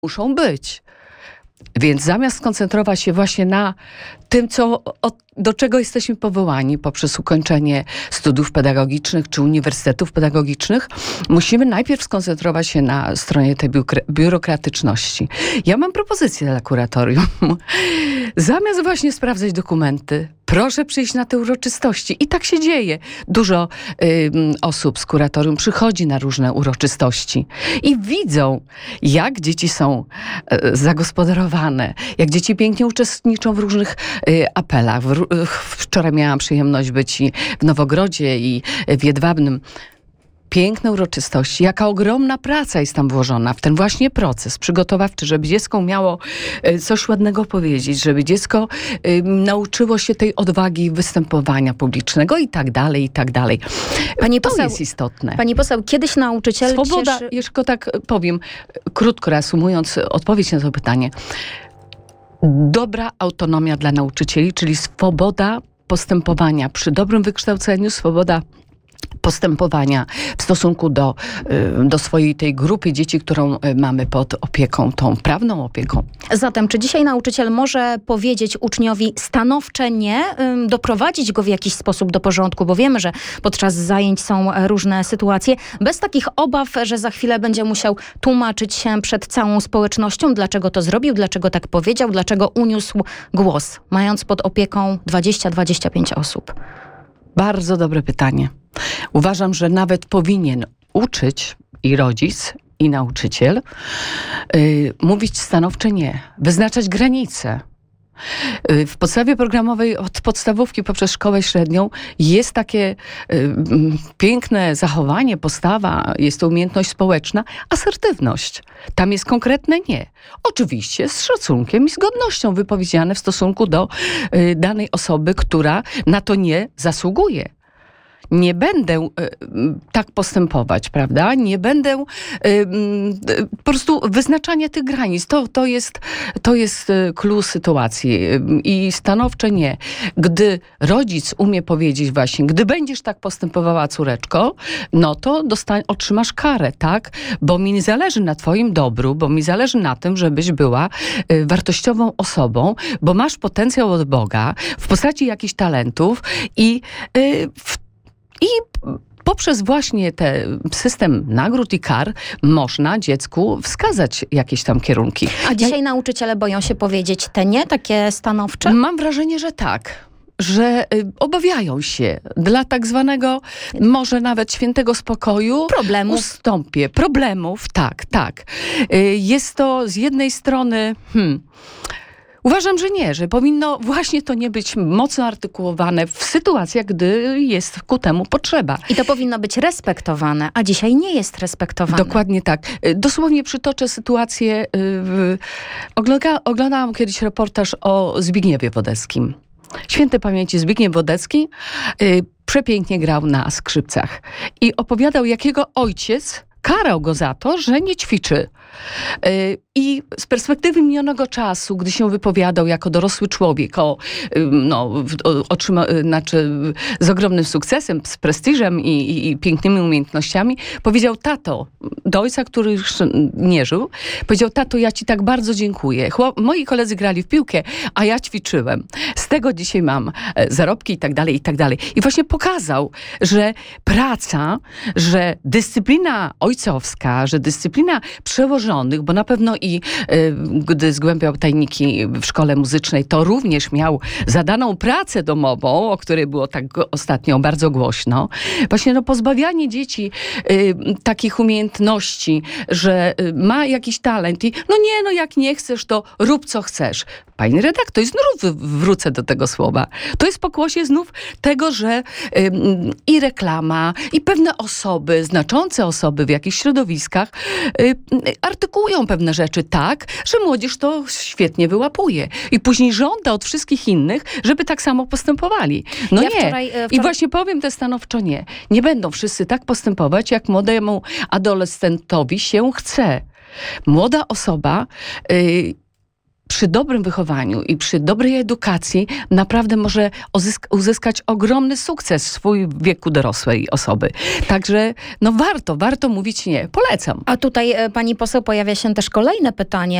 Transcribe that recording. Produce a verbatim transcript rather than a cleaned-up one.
muszą być. Więc zamiast skoncentrować się właśnie na tym, co, o, do czego jesteśmy powołani poprzez ukończenie studiów pedagogicznych czy uniwersytetów pedagogicznych, musimy najpierw skoncentrować się na stronie tej biurokratyczności. Ja mam propozycję dla kuratorium. Zamiast właśnie sprawdzać dokumenty, proszę przyjść na te uroczystości. I tak się dzieje. Dużo y, osób z kuratorium przychodzi na różne uroczystości i widzą, jak dzieci są y, zagospodarowane, jak dzieci pięknie uczestniczą w różnych y, apelach. W, y, wczoraj miałam przyjemność być i w Nowogrodzie i w Jedwabnym. Piękne uroczystości, jaka ogromna praca jest tam włożona w ten właśnie proces przygotowawczy, żeby dziecko miało coś ładnego powiedzieć, żeby dziecko y, nauczyło się tej odwagi występowania publicznego i tak dalej, i tak dalej. Pani to poseł, jest istotne. Pani poseł, kiedyś nauczyciel Swoboda, cieszy... jeszcze tak powiem, krótko reasumując odpowiedź na to pytanie. Dobra autonomia dla nauczycieli, czyli swoboda postępowania przy dobrym wykształceniu, swoboda postępowania w stosunku do, do swojej tej grupy dzieci, którą mamy pod opieką, tą prawną opieką. Zatem, czy dzisiaj nauczyciel może powiedzieć uczniowi stanowcze nie, doprowadzić go w jakiś sposób do porządku, bo wiemy, że podczas zajęć są różne sytuacje, bez takich obaw, że za chwilę będzie musiał tłumaczyć się przed całą społecznością, dlaczego to zrobił, dlaczego tak powiedział, dlaczego uniósł głos, mając pod opieką dwadzieścia do dwudziestu pięciu osób? Bardzo dobre pytanie. Uważam, że nawet powinien uczyć i rodzic, i nauczyciel yy, mówić stanowcze nie, wyznaczać granice. Yy, w podstawie programowej od podstawówki poprzez szkołę średnią jest takie yy, piękne zachowanie, postawa, jest to umiejętność społeczna, asertywność. Tam jest konkretne nie. Oczywiście z szacunkiem i z godnością wypowiedziane w stosunku do yy, danej osoby, która na to nie zasługuje. Nie będę y, tak postępować, prawda? Nie będę y, y, po prostu wyznaczanie tych granic. To, to jest, to jest klucz sytuacji y, i stanowcze nie. Gdy rodzic umie powiedzieć właśnie, gdy będziesz tak postępowała, córeczko, no to dostań, otrzymasz karę, tak? Bo mi zależy na twoim dobru, bo mi zależy na tym, żebyś była y, wartościową osobą, bo masz potencjał od Boga w postaci jakichś talentów i y, w I poprzez właśnie ten system nagród i kar można dziecku wskazać jakieś tam kierunki. A dzisiaj ja... nauczyciele boją się powiedzieć te nie, takie stanowcze? Mam wrażenie, że tak. Że y, obawiają się dla tak zwanego, może nawet świętego spokoju. Problemów. Ustąpię. Problemów, tak, tak. Y, jest to z jednej strony... Hmm, Uważam, że nie, że powinno właśnie to nie być mocno artykułowane w sytuacjach, gdy jest ku temu potrzeba. I to powinno być respektowane, a dzisiaj nie jest respektowane. Dokładnie tak. Dosłownie przytoczę sytuację. Yy, ogląda, oglądałam kiedyś reportaż o Zbigniewie Wodeckim. Świętej pamięci Zbigniew Wodecki yy, przepięknie grał na skrzypcach i opowiadał, jakiego ojciec karał go za to, że nie ćwiczy. I z perspektywy minionego czasu, gdy się wypowiadał jako dorosły człowiek, o, no, otrzyma, znaczy z ogromnym sukcesem, z prestiżem i, i, i pięknymi umiejętnościami, powiedział: tato, do ojca, który już nie żył, powiedział: tato, ja ci tak bardzo dziękuję. Chłop, moi koledzy grali w piłkę, a ja ćwiczyłem. Z tego dzisiaj mam zarobki i tak dalej, i tak dalej. I właśnie pokazał, że praca, że dyscyplina ojcowska, że dyscyplina przełożonych, bo na pewno i y, gdy zgłębiał tajniki w szkole muzycznej, to również miał zadaną pracę domową, o której było tak ostatnio bardzo głośno. Właśnie no, pozbawianie dzieci y, takich umiejętności, że y, ma jakiś talent i no nie, no jak nie chcesz, to rób co chcesz. Pani redaktor, i znów wrócę do tego słowa. To jest pokłosie znów tego, że y, i reklama, i pewne osoby, znaczące osoby w jakichś środowiskach y, artykułują pewne rzeczy tak, że młodzież to świetnie wyłapuje. I później żąda od wszystkich innych, żeby tak samo postępowali. No ja nie. Wczoraj, wczoraj... I właśnie powiem te stanowczo nie. Nie będą wszyscy tak postępować, jak młodemu adolescentowi się chce. Młoda osoba... Y, przy dobrym wychowaniu i przy dobrej edukacji naprawdę może uzysk- uzyskać ogromny sukces w swój wieku dorosłej osoby. Także no warto, warto mówić nie. Polecam. A tutaj, e, pani poseł, pojawia się też kolejne pytanie.